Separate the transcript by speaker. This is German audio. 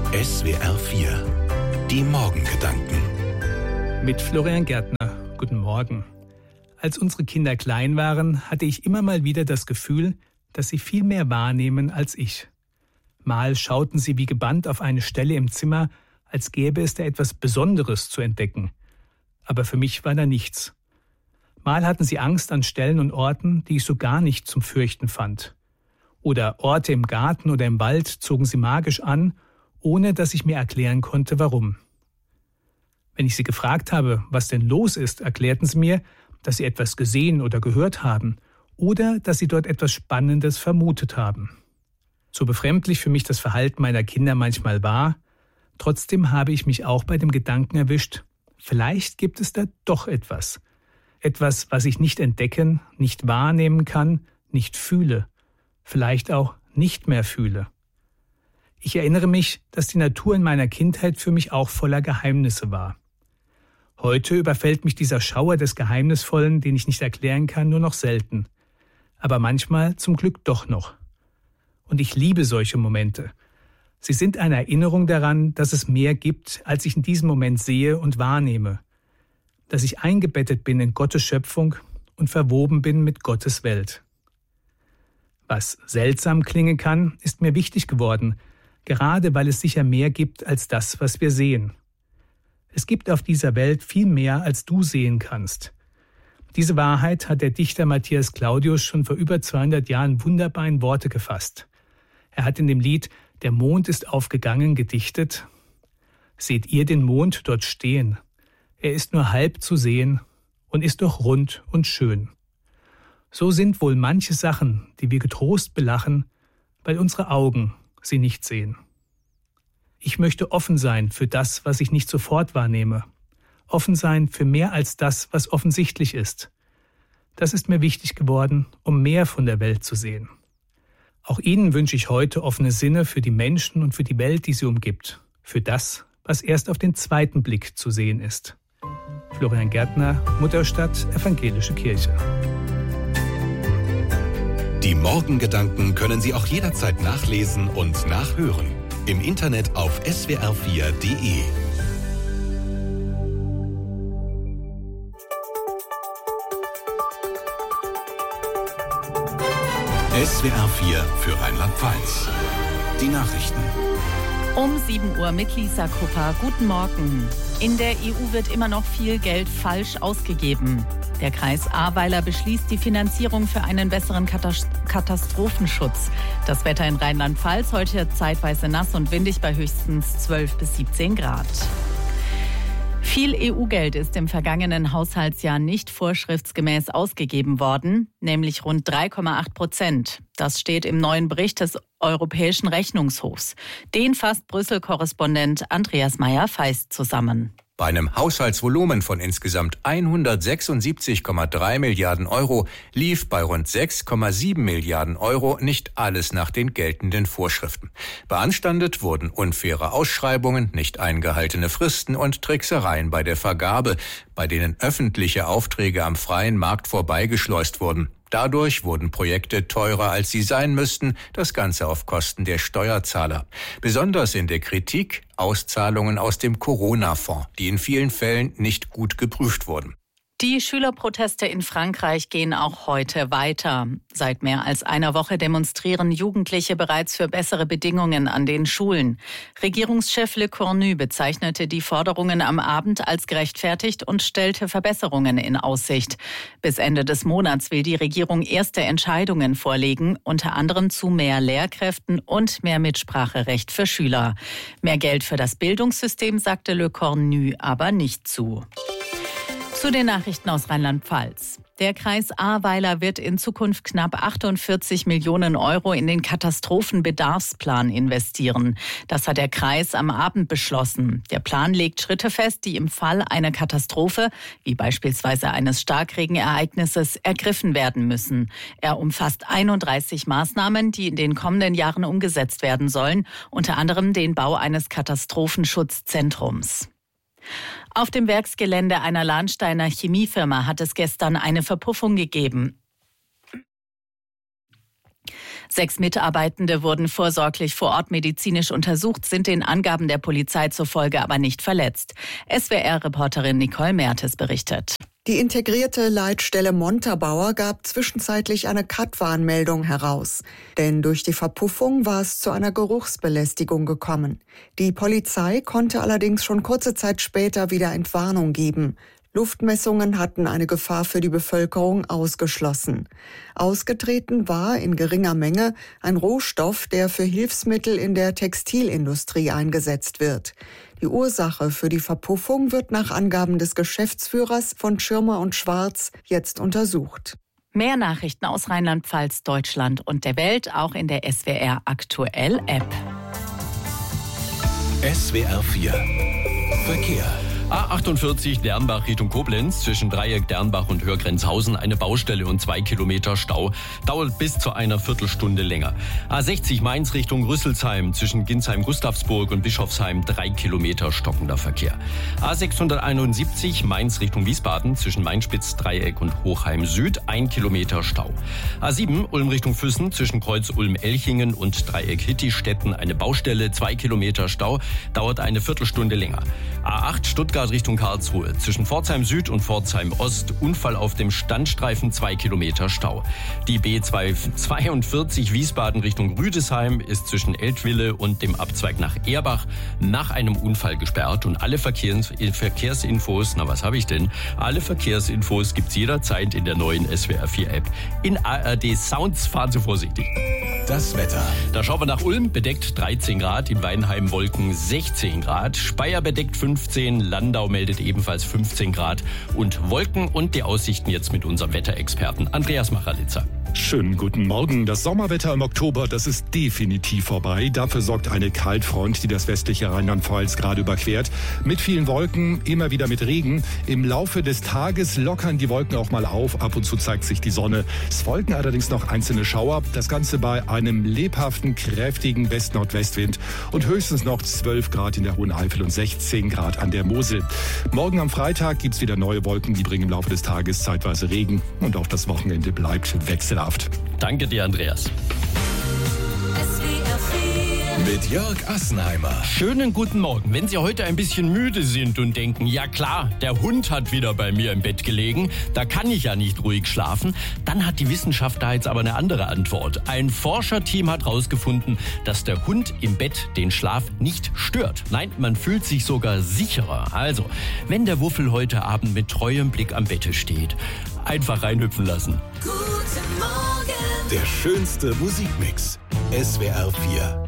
Speaker 1: SWR 4, die Morgengedanken.
Speaker 2: Mit Florian Gärtner. Guten Morgen. Als unsere Kinder klein waren, hatte ich immer mal wieder das Gefühl, dass sie viel mehr wahrnehmen als ich. Mal schauten sie wie gebannt auf eine Stelle im Zimmer, als gäbe es da etwas Besonderes zu entdecken. Aber für mich war da nichts. Mal hatten sie Angst an Stellen und Orten, die ich so gar nicht zum Fürchten fand. Oder Orte im Garten oder im Wald zogen sie magisch an, ohne dass ich mir erklären konnte, warum. Wenn ich sie gefragt habe, was denn los ist, erklärten sie mir, dass sie etwas gesehen oder gehört haben oder dass sie dort etwas Spannendes vermutet haben. So befremdlich für mich das Verhalten meiner Kinder manchmal war, trotzdem habe ich mich auch bei dem Gedanken erwischt, vielleicht gibt es da doch etwas. Etwas, was ich nicht entdecken, nicht wahrnehmen kann, nicht fühle, vielleicht auch nicht mehr fühle. Ich erinnere mich, dass die Natur in meiner Kindheit für mich auch voller Geheimnisse war. Heute überfällt mich dieser Schauer des Geheimnisvollen, den ich nicht erklären kann, nur noch selten. Aber manchmal zum Glück doch noch. Und ich liebe solche Momente. Sie sind eine Erinnerung daran, dass es mehr gibt, als ich in diesem Moment sehe und wahrnehme. Dass ich eingebettet bin in Gottes Schöpfung und verwoben bin mit Gottes Welt. Was seltsam klingen kann, ist mir wichtig geworden, gerade weil es sicher mehr gibt als das, was wir sehen. Es gibt auf dieser Welt viel mehr, als du sehen kannst. Diese Wahrheit hat der Dichter Matthias Claudius schon vor über 200 Jahren wunderbar in Worte gefasst. Er hat in dem Lied »Der Mond ist aufgegangen« gedichtet: »Seht ihr den Mond dort stehen? Er ist nur halb zu sehen und ist doch rund und schön. So sind wohl manche Sachen, die wir getrost belachen, weil unsere Augen sie nicht sehen.« Ich möchte offen sein für das, was ich nicht sofort wahrnehme. Offen sein für mehr als das, was offensichtlich ist. Das ist mir wichtig geworden, um mehr von der Welt zu sehen. Auch Ihnen wünsche ich heute offene Sinne für die Menschen und für die Welt, die sie umgibt. Für das, was erst auf den zweiten Blick zu sehen ist. Florian Gärtner, Mutterstadt, Evangelische Kirche.
Speaker 1: Die Morgengedanken können Sie auch jederzeit nachlesen und nachhören. Im Internet auf swr4.de. SWR 4 für Rheinland-Pfalz. Die Nachrichten.
Speaker 3: Um 7 Uhr mit Lisa Kupper. Guten Morgen. In der EU wird immer noch viel Geld falsch ausgegeben. Der Kreis Ahrweiler beschließt die Finanzierung für einen besseren Katastrophenschutz. Das Wetter in Rheinland-Pfalz heute zeitweise nass und windig bei höchstens 12 bis 17 Grad. Viel EU-Geld ist im vergangenen Haushaltsjahr nicht vorschriftsgemäß ausgegeben worden, nämlich rund 3,8%. Das steht im neuen Bericht des Europäischen Rechnungshofs. Den fasst Brüssel-Korrespondent Andreas Meyer-Feist zusammen.
Speaker 4: Bei einem Haushaltsvolumen von insgesamt 176,3 Milliarden Euro lief bei rund 6,7 Milliarden Euro nicht alles nach den geltenden Vorschriften. Beanstandet wurden unfaire Ausschreibungen, nicht eingehaltene Fristen und Tricksereien bei der Vergabe, bei denen öffentliche Aufträge am freien Markt vorbeigeschleust wurden. Dadurch wurden Projekte teurer, als sie sein müssten, das Ganze auf Kosten der Steuerzahler. Besonders in der Kritik Auszahlungen aus dem Corona-Fonds, die in vielen Fällen nicht gut geprüft wurden.
Speaker 3: Die Schülerproteste in Frankreich gehen auch heute weiter. Seit mehr als einer Woche demonstrieren Jugendliche bereits für bessere Bedingungen an den Schulen. Regierungschef Le Cornu bezeichnete die Forderungen am Abend als gerechtfertigt und stellte Verbesserungen in Aussicht. Bis Ende des Monats will die Regierung erste Entscheidungen vorlegen, unter anderem zu mehr Lehrkräften und mehr Mitspracherecht für Schüler. Mehr Geld für das Bildungssystem sagte Le Cornu aber nicht zu. Zu den Nachrichten aus Rheinland-Pfalz. Der Kreis Ahrweiler wird in Zukunft knapp 48 Millionen Euro in den Katastrophenbedarfsplan investieren. Das hat der Kreis am Abend beschlossen. Der Plan legt Schritte fest, die im Fall einer Katastrophe, wie beispielsweise eines Starkregenereignisses, ergriffen werden müssen. Er umfasst 31 Maßnahmen, die in den kommenden Jahren umgesetzt werden sollen, unter anderem den Bau eines Katastrophenschutzzentrums. Auf dem Werksgelände einer Lahnsteiner Chemiefirma hat es gestern eine Verpuffung gegeben. 6 Mitarbeitende wurden vorsorglich vor Ort medizinisch untersucht, sind den Angaben der Polizei zufolge aber nicht verletzt. SWR-Reporterin Nicole Mertes berichtet.
Speaker 5: Die integrierte Leitstelle Montabaur gab zwischenzeitlich eine Cut-Warnmeldung heraus. Denn durch die Verpuffung war es zu einer Geruchsbelästigung gekommen. Die Polizei konnte allerdings schon kurze Zeit später wieder Entwarnung geben. Luftmessungen hatten eine Gefahr für die Bevölkerung ausgeschlossen. Ausgetreten war in geringer Menge ein Rohstoff, der für Hilfsmittel in der Textilindustrie eingesetzt wird. Die Ursache für die Verpuffung wird nach Angaben des Geschäftsführers von Schirmer & Schwarz jetzt untersucht.
Speaker 3: Mehr Nachrichten aus Rheinland-Pfalz, Deutschland und der Welt auch in der SWR Aktuell App.
Speaker 1: SWR 4 Verkehr.
Speaker 6: A48 Dernbach Richtung Koblenz, zwischen Dreieck Dernbach und Hörgrenzhausen eine Baustelle und 2 Kilometer Stau, dauert bis zu einer Viertelstunde länger. A60 Mainz Richtung Rüsselsheim, zwischen Ginsheim-Gustavsburg und Bischofsheim 3 Kilometer stockender Verkehr. A671 Mainz Richtung Wiesbaden, zwischen Mainspitz-Dreieck und Hochheim Süd 1 Kilometer Stau. A7 Ulm Richtung Füssen, zwischen Kreuz Ulm-Elchingen und Dreieck Hittistetten eine Baustelle, 2 Kilometer Stau, dauert eine Viertelstunde länger. A8 Stuttgart Richtung Karlsruhe, zwischen Pforzheim Süd und Pforzheim Ost, Unfall auf dem Standstreifen, 2 Kilometer Stau. Die B242 Wiesbaden Richtung Rüdesheim ist zwischen Eltville und dem Abzweig nach Erbach nach einem Unfall gesperrt und alle Verkehrsinfos, alle Verkehrsinfos gibt's jederzeit in der neuen SWR 4 App. In ARD Sounds, fahren Sie vorsichtig.
Speaker 1: Das Wetter.
Speaker 6: Da schauen wir nach Ulm, bedeckt 13 Grad, in Weinheim Wolken 16 Grad, Speyer bedeckt 15, Landau meldet ebenfalls 15 Grad und Wolken und die Aussichten jetzt mit unserem Wetterexperten Andreas Machalitzer.
Speaker 7: Schönen guten Morgen. Das Sommerwetter im Oktober, das ist definitiv vorbei. Dafür sorgt eine Kaltfront, die das westliche Rheinland-Pfalz gerade überquert. Mit vielen Wolken, immer wieder mit Regen. Im Laufe des Tages lockern die Wolken auch mal auf. Ab und zu zeigt sich die Sonne. Es folgen allerdings noch einzelne Schauer. Das Ganze bei einem lebhaften, kräftigen West-Nordwestwind und höchstens noch 12 Grad in der Hohen Eifel und 16 Grad an der Mosel. Morgen am Freitag gibt's wieder neue Wolken. Die bringen im Laufe des Tages zeitweise Regen. Und auch das Wochenende bleibt wechselhaft.
Speaker 6: Danke dir, Andreas.
Speaker 1: Mit Jörg Assenheimer.
Speaker 6: Schönen guten Morgen. Wenn Sie heute ein bisschen müde sind und denken, ja klar, der Hund hat wieder bei mir im Bett gelegen, da kann ich ja nicht ruhig schlafen, dann hat die Wissenschaft da jetzt aber eine andere Antwort. Ein Forscherteam hat herausgefunden, dass der Hund im Bett den Schlaf nicht stört. Nein, man fühlt sich sogar sicherer. Also, wenn der Wuffel heute Abend mit treuem Blick am Bette steht, einfach reinhüpfen lassen.
Speaker 1: Der schönste Musikmix. SWR 4